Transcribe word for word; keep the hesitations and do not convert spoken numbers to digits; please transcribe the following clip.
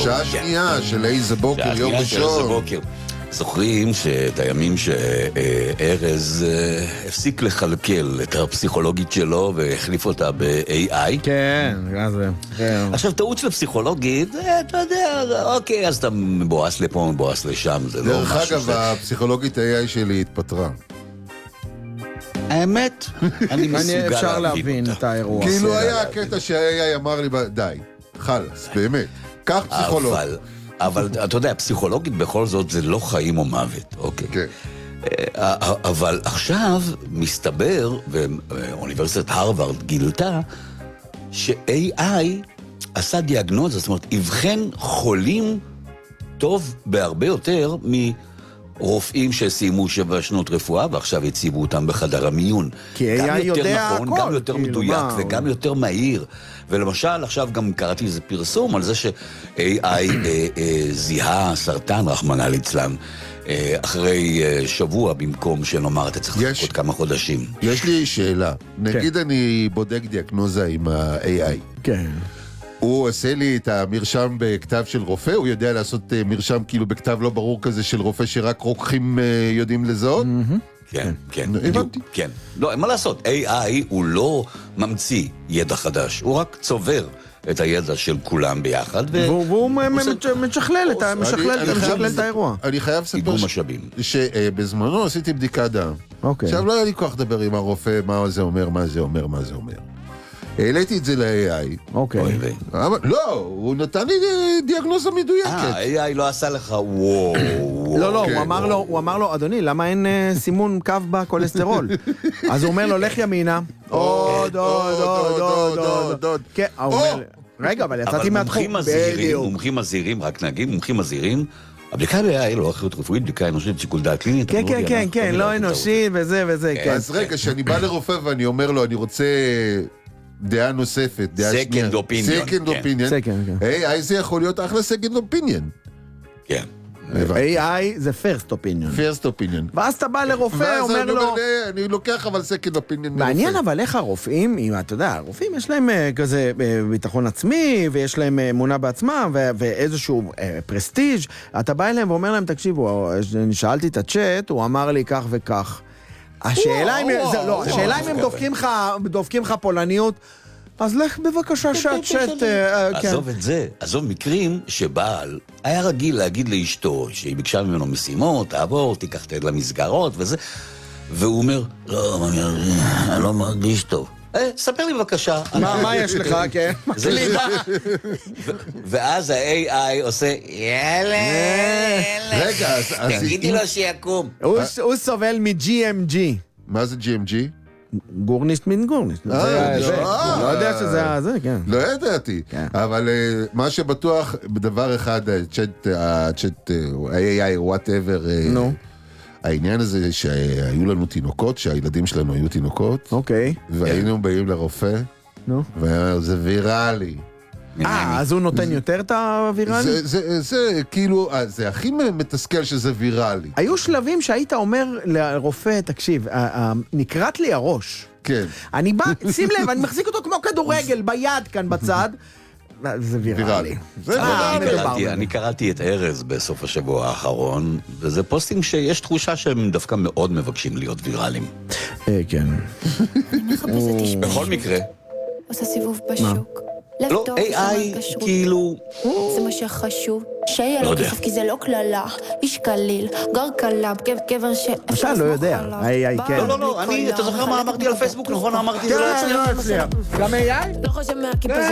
שעה שנייה של איזה בוקר, יום ראשון. זוכרים שאת הימים שארז הפסיק לחלקל את הפסיכולוגית שלו והחליף אותה ב-איי איי? כן, זה... עכשיו, טעות של הפסיכולוגית, אתה יודע, אוקיי, אז אתה מבואס לפה, מבואס לשם, זה לא משהו... דרך אגב, הפסיכולוגית איי איי שלי התפטרה. האמת, אני מסוגל אפשר להבין את האירוע. כאילו היה הקטע שה-איי איי אמר לי, די, חלס, באמת, קח פסיכולוג. אבל אתה יודע, פסיכולוגית בכל זאת זה לא חיים או מוות, אוקיי. כן. אבל עכשיו מסתבר, ואוניברסיטת הרווארד גילתה, ש-איי איי עשה דיאגנוזה, זאת אומרת, הבחן חולים טוב בהרבה יותר מרופאים שסיימו שבע שנות רפואה, ועכשיו הציבו אותם בחדר המיון. כי איי איי יודע הכל. גם יותר מדויק וגם יותר מהיר. ולמשל, עכשיו גם קראתי איזה פרסום על זה ש-איי איי זיהה סרטן, רחמנא ליצלן, אחרי שבוע במקום שנאמר, אתה צריך לחכות כמה חודשים. יש לי שאלה. נגיד אני בודק דיאגנוזה עם ה-איי איי. כן. הוא עושה לי את המרשם בכתב של רופא, הוא יודע לעשות מרשם כאילו בכתב לא ברור כזה של רופא שרק רוקחים יודעים לזהות? כן, כן, בדיוק, כן. לא, אין מה לעשות, איי איי הוא לא ממציא ידע חדש, הוא רק צובר את הידע של כולם ביחד. והוא משכלל את האירוע. אני חייב לספר שבזמנו עשיתי בדיקת דם. עכשיו לא היה לי כוח לדבר עם הרופא מה זה אומר, מה זה אומר, מה זה אומר. העליתי את זה ל-איי איי. אוקיי. לא, הוא נתן לי דיאגנוזה מדויקת. אה, איי איי לא עשה לך וואו. לא, לא, הוא אמר לו, אדוני, למה אין סימון קו בכולסטרול? אז הוא אומר לו, לך ימינה. עוד, עוד, עוד, עוד, עוד, עוד. כן, הוא אומר, רגע, אבל יצאתי מהתחום. אבל מומחים מזהירים, רק נגיד, מומחים מזהירים, הבדיקה ב-איי לא אחריות רפואית, בדיקה אנושית, שיקול דעת קלינית. כן, כן, כן, כן, לא אנושית וזה וזה, כן. אז רגע, שאני בא לרופא ואני אומר לו, אני רוצה דעה נוספת, דעה שנייה. Second opinion. Second opinion. איי איי זה יכול להיות אחלה second opinion. כן. איי איי זה first opinion. first opinion. ואז אתה בא לרופא, אומר לו... אני לוקח אבל second opinion. מעניין אבל איך הרופאים, אם אתה יודע, הרופאים יש להם כזה ביטחון עצמי, ויש להם אמונה בעצמם, ואיזשהו פרסטיג'. אתה בא אליהם ואומר להם, תקשיבו, אני שאלתי את הצ'אט, הוא אמר לי כך וכך. השאלה אם הם דופקים לך פולניות, אז לך בבקשה שהצ'אט... עזוב את זה, עזוב מקרים שבעל היה רגיל להגיד לאשתו שהיא ביקשה ממנו משימות, תעבור, תיקח תד למסגרות וזה, והוא אומר, לא, אני לא מרגיש טוב. אה, ספר לי בבקשה. מה יש לך, כן? ואז ה-איי איי עושה, יאללה, רגע, תגידי לו שיקום. הוא סובל מ-ג'י אם ג'י. מה זה ג'י אם ג'י? גורנישט מן גורנישט. לא יודע שזה זה, כן. לא ידעתי. אבל מה שבטוח, בדבר אחד, הצ'אט, איי איי, whatever, העניין הזה שהיו לנו תינוקות, שהילדים שלנו היו תינוקות, והיינו באים לרופא, וזה ויראלי. אה, אז הוא נותן יותר את הוויראלי? זה כאילו, זה הכי מתסכל שזה ויראלי. היו שלבים שהיית אומר לרופא, תקשיב, נקראת לי הראש. כן. אני בא, שים לב, אני מחזיק אותו כמו כדורגל ביד כאן בצד, זה ויראלי. זה ויראלי. אני קראתי את ארז בסוף השבוע האחרון, וזה פוסטים שיש תחושה שהם דווקא מאוד מבקשים להיות ויראליים. כן. בכל מקרה. עושה סיבוב בשוק. לא, איי איי, כאילו... זה מה שחשוב, שיהיה לו כסף כי זה לא כללה, איש קליל, גר קלאב, גבר ש... אתה לא יודע, איי איי כן. לא, לא, לא, אני, אתה זוכר מה אמרתי על פייסבוק, נכון? אמרתי זה לא אצליח. גם איי איי? לא חושב מהכיפה זה